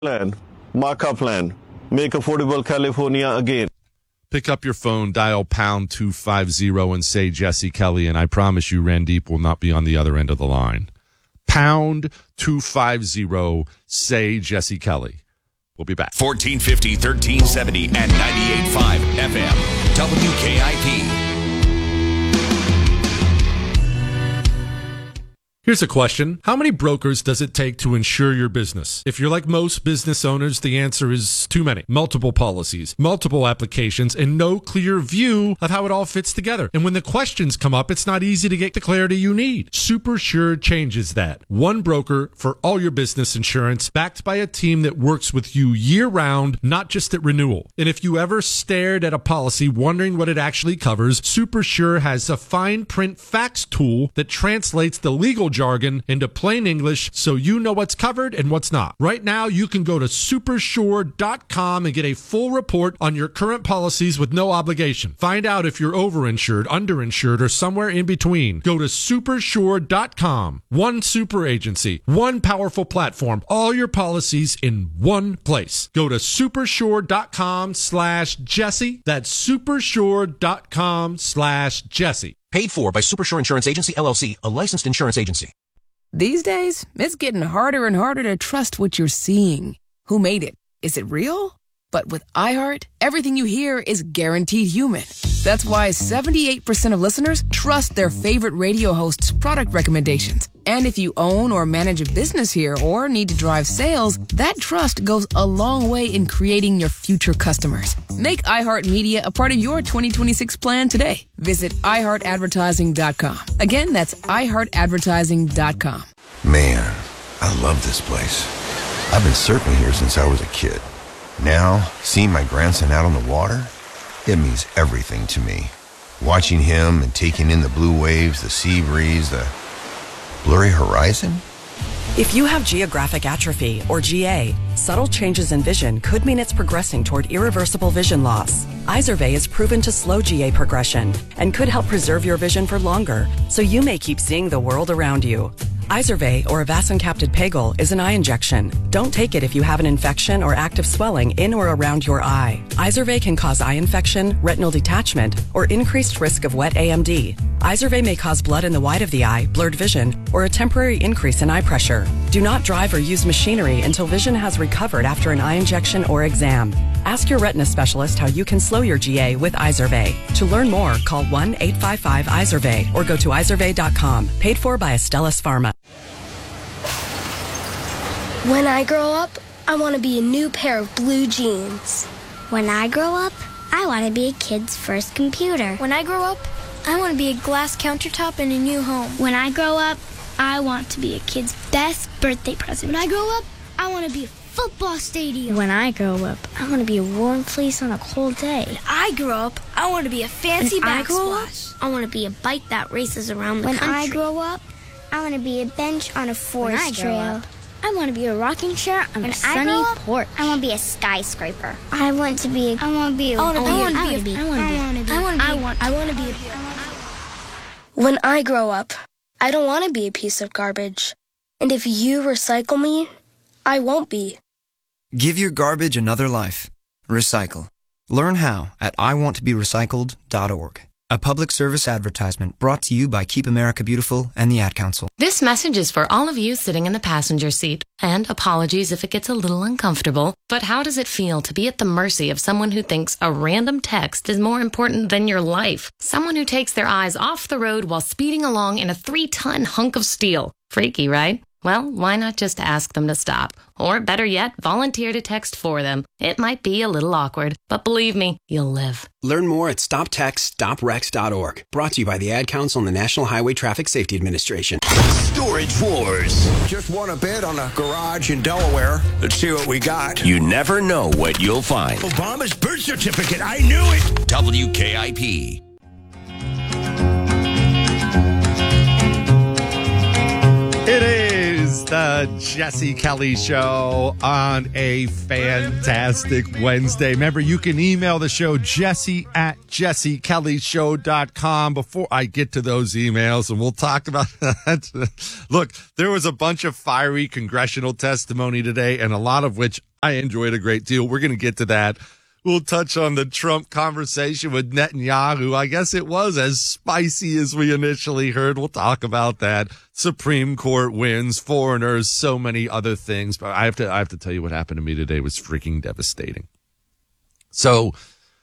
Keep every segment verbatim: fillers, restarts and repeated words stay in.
Plan, Markup Plan, make affordable California again. Pick up your phone, dial pound two fifty, and say Jesse Kelly, and I promise you Randeep will not be on the other end of the line. Pound two fifty, say Jesse Kelly. We'll be back. fourteen fifty, thirteen seventy, and ninety-eight point five F M. W K I P. Here's a question. How many brokers does it take to insure your business? If you're like most business owners, the answer is too many. Multiple policies, multiple applications, and no clear view of how it all fits together. And when the questions come up, it's not easy to get the clarity you need. SuperSure changes that. One broker for all your business insurance, backed by a team that works with you year-round, not just at renewal. And if you ever stared at a policy wondering what it actually covers, SuperSure has a fine print facts tool that translates the legal jargon into plain English so you know what's covered and what's not. Right now, you can go to supersure dot com and get a full report on your current policies with no obligation. Find out if you're overinsured, underinsured, or somewhere in between. Go to supersure dot com. One super agency, one powerful platform, all your policies in one place. Go to supersure dot com slash Jesse. That's supersure dot com slash Jesse. Paid for by Supersure Insurance Agency, L L C, a licensed insurance agency. These days, it's getting harder and harder to trust what you're seeing. Who made it? Is it real? But with iHeart, everything you hear is guaranteed human. That's why seventy-eight percent of listeners trust their favorite radio host's product recommendations. And if you own or manage a business here or need to drive sales, that trust goes a long way in creating your future customers. Make iHeartMedia a part of your twenty twenty-six plan today. Visit i heart advertising dot com. Again, that's i heart advertising dot com. Man, I love this place. I've been surfing here since I was a kid. Now, seeing my grandson out on the water, it means everything to me. Watching him and taking in the blue waves, the sea breeze, the blurry horizon. If you have geographic atrophy, or G A, subtle changes in vision could mean it's progressing toward irreversible vision loss. Izervay is proven to slow G A progression and could help preserve your vision for longer, so you may keep seeing the world around you. Izervay, or avacincaptad pegol, is an eye injection. Don't take it if you have an infection or active swelling in or around your eye. Izervay can cause eye infection, retinal detachment, or increased risk of wet A M D. Izervay may cause blood in the white of the eye, blurred vision, or a temporary increase in eye pressure. Do not drive or use machinery until vision has recovered after an eye injection or exam. Ask your retina specialist how you can slow your G A with Izervay. To learn more, call one eight five five Izervay or go to izervay dot com. Paid for by Astellas Pharma. When I grow up, I want to be a new pair of blue jeans. When I grow up, I want to be a kid's first computer. When I grow up, I want to be a glass countertop in a new home. When I grow up, I want to be a kid's best birthday present. When I grow up, I want to be a football stadium. When I grow up, I want to be a warm fleece on a cold day. When I grow up, I want to be a fancy when I grow backsplash. Up, I want to be a bike that races around the when country. When I grow up, I want to be a bench on a forest when I trail. Up, I want to be a rocking chair on when a sunny I up, porch. I want to be a skyscraper. I want to be a... I want to be a... I want to be... I want to be... I want to be... I want to be... I want... I want to be... When I grow up, I don't want to be a piece of garbage. And if you recycle me, I won't be. Give your garbage another life. Recycle. Learn how at i want to be recycled dot org. A public service advertisement brought to you by Keep America Beautiful and the Ad Council. This message is for all of you sitting in the passenger seat. And apologies if it gets a little uncomfortable. But how does it feel to be at the mercy of someone who thinks a random text is more important than your life? Someone who takes their eyes off the road while speeding along in a three-ton hunk of steel. Freaky, right? Well, why not just ask them to stop? Or better yet, volunteer to text for them. It might be a little awkward, but believe me, you'll live. Learn more at stop text stop wrecks dot org. Brought to you by the Ad Council and the National Highway Traffic Safety Administration. Storage Wars. Just won a bid on a garage in Delaware. Let's see what we got. You never know what you'll find. Obama's birth certificate. I knew it. W K I P. It is the Jesse Kelly Show on a fantastic Wednesday. Remember, you can email the show, jesse at jesse kelly show dot com. Before I get to those emails, and we'll talk about that. Look, there was a bunch of fiery congressional testimony today, and a lot of which I enjoyed a great deal. We're going to get to that. We'll touch on the Trump conversation with Netanyahu. I guess it was as spicy as we initially heard. We'll talk about that. Supreme Court wins, foreigners, so many other things. But I have to, I have to tell you what happened to me today was freaking devastating. So,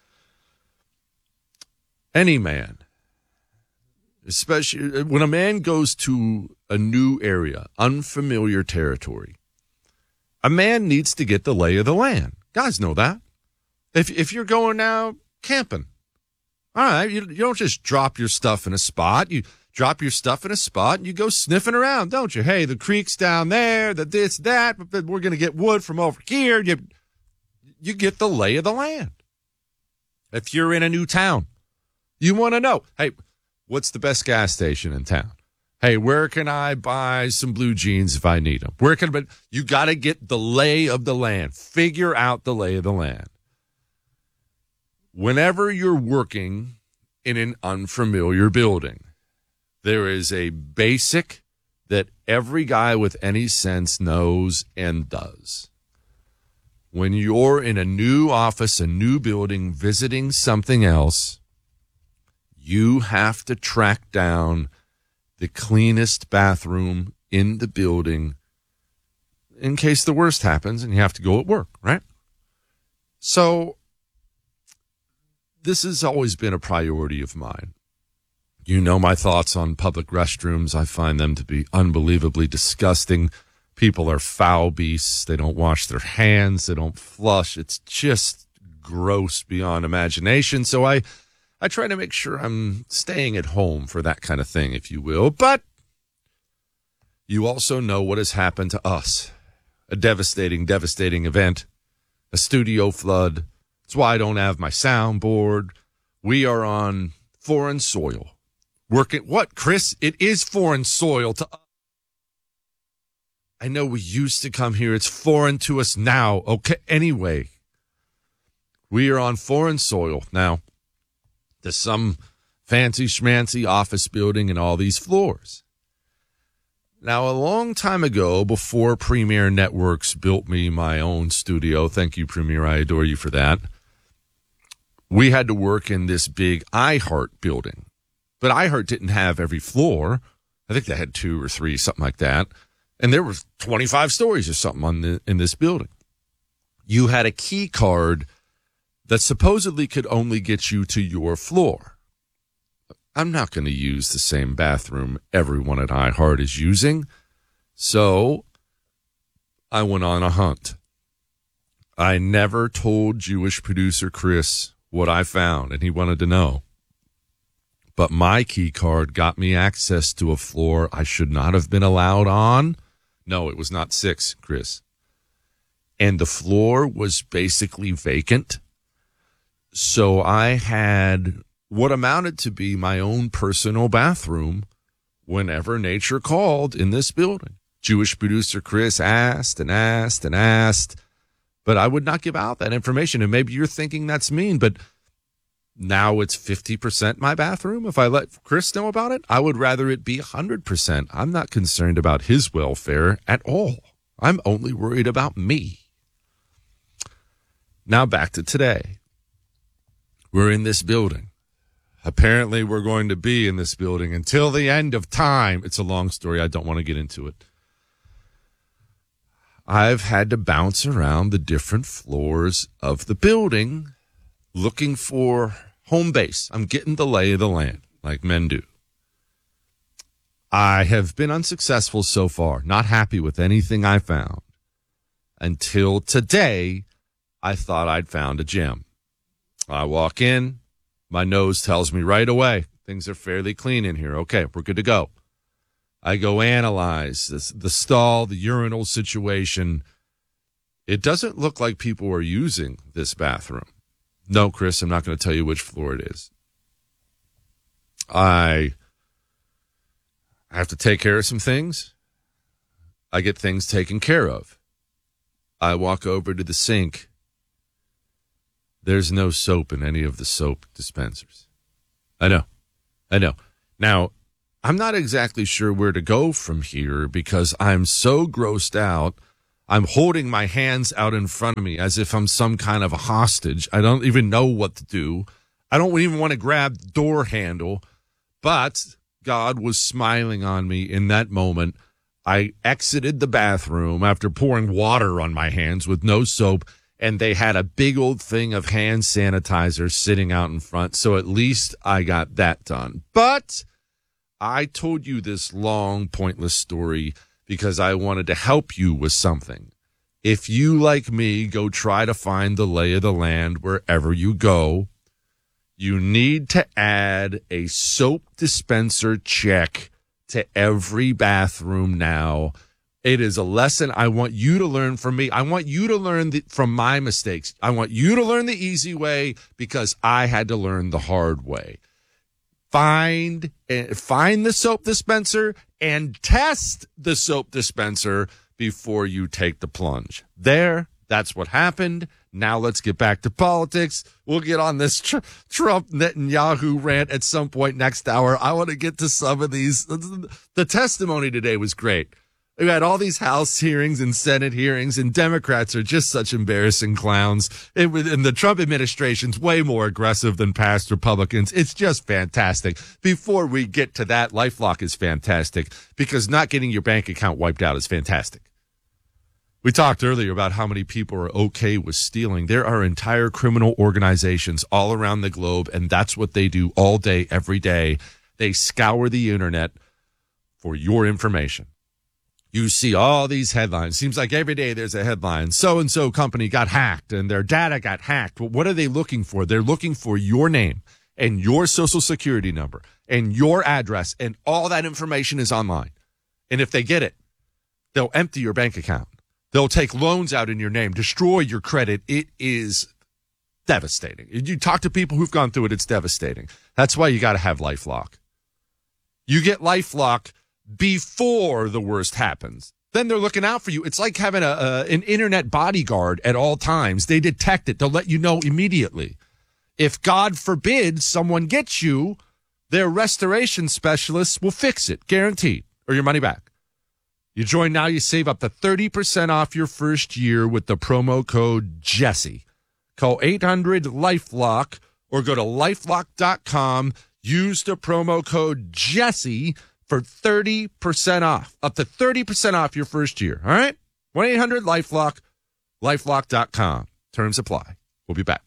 any man, especially when a man goes to a new area, unfamiliar territory, a man needs to get the lay of the land. Guys know that. If if you're going now camping, all right, you, you don't just drop your stuff in a spot. You drop your stuff in a spot and you go sniffing around, don't you? Hey, the creek's down there, the this, that, but we're going to get wood from over here. You, you get the lay of the land. If you're in a new town, you want to know, hey, what's the best gas station in town? Hey, where can I buy some blue jeans if I need them? Where can I, you got to get the lay of the land. Figure out the lay of the land. Whenever you're working in an unfamiliar building, there is a basic that every guy with any sense knows and does. When you're in a new office, a new building, visiting something else, you have to track down the cleanest bathroom in the building in case the worst happens and you have to go at work, right? So this has always been a priority of mine. You know my thoughts on public restrooms. I find them to be unbelievably disgusting. People are foul beasts. They don't wash their hands. They don't flush. It's just gross beyond imagination. So I, I try to make sure I'm staying at home for that kind of thing, if you will. But you also know what has happened to us. A devastating, devastating event. A studio flood. That's why I don't have my soundboard. We are on foreign soil. Working, what, Chris? It is foreign soil to us. I know we used to come here. It's foreign to us now. Okay, anyway. We are on foreign soil. Now, there's some fancy schmancy office building and all these floors. Now, a long time ago, before Premier Networks built me my own studio, thank you, Premier, I adore you for that, we had to work in this big iHeart building. But iHeart didn't have every floor. I think they had two or three, something like that. And there were twenty-five stories or something on the, in this building. You had a key card that supposedly could only get you to your floor. I'm not going to use the same bathroom everyone at iHeart is using. So I went on a hunt. I never told Jewish producer Chris what I found, and he wanted to know. But my key card got me access to a floor I should not have been allowed on. No, it was not six, Chris. And the floor was basically vacant. So I had what amounted to be my own personal bathroom whenever nature called in this building. Jewish producer Chris asked and asked and asked, but I would not give out that information. And maybe you're thinking that's mean, but now it's fifty percent my bathroom. If I let Chris know about it, I would rather it be one hundred percent. I'm not concerned about his welfare at all. I'm only worried about me. Now back to today. We're in this building. Apparently we're going to be in this building until the end of time. It's a long story. I don't want to get into it. I've had to bounce around the different floors of the building looking for home base. I'm getting the lay of the land, like men do. I have been unsuccessful so far, not happy with anything I found. Until today, I thought I'd found a gem. I walk in, my nose tells me right away, things are fairly clean in here. Okay, we're good to go. I go analyze this, the stall, the urinal situation. It doesn't look like people are using this bathroom. No, Chris, I'm not going to tell you which floor it is. I, I have to take care of some things. I get things taken care of. I walk over to the sink. There's no soap in any of the soap dispensers. I know. I know. Now, I'm not exactly sure where to go from here because I'm so grossed out. I'm holding my hands out in front of me as if I'm some kind of a hostage. I don't even know what to do. I don't even want to grab the door handle, but God was smiling on me in that moment. I exited the bathroom after pouring water on my hands with no soap, and they had a big old thing of hand sanitizer sitting out in front, so at least I got that done. But I told you this long, pointless story because I wanted to help you with something. If you, like me, go try to find the lay of the land wherever you go, you need to add a soap dispenser check to every bathroom now. It is a lesson I want you to learn from me. I want you to learn the, from my mistakes. I want you to learn the easy way because I had to learn the hard way. Find uh, find the soap dispenser and test the soap dispenser before you take the plunge. There, that's what happened. Now let's get back to politics. We'll get on this tr- Trump Netanyahu rant at some point next hour. I want to get to some of these. The testimony today was great. We had all these House hearings and Senate hearings, and Democrats are just such embarrassing clowns. It was, and the Trump administration's way more aggressive than past Republicans. It's just fantastic. Before we get to that, LifeLock is fantastic because not getting your bank account wiped out is fantastic. We talked earlier about how many people are okay with stealing. There are entire criminal organizations all around the globe, and that's what they do all day, every day. They scour the internet for your information. You see all these headlines. Seems like every day there's a headline. So-and-so company got hacked and their data got hacked. Well, what are they looking for? They're looking for your name and your social security number and your address, and all that information is online. And if they get it, they'll empty your bank account. They'll take loans out in your name, destroy your credit. It is devastating. You talk to people who've gone through it, it's devastating. That's why you got to have LifeLock. You get LifeLock before the worst happens. Then they're looking out for you. It's like having a, a an internet bodyguard at all times. They detect it. They'll let you know immediately. If, God forbid, someone gets you, their restoration specialists will fix it, guaranteed, or your money back. You join now, you save up to thirty percent off your first year with the promo code Jesse. Call eight hundred LifeLock or go to lifelock dot com. Use the promo code Jesse for thirty percent off, up to thirty percent off your first year. All right? one eight hundred LifeLock, lifelock dot com. Terms apply. We'll be back.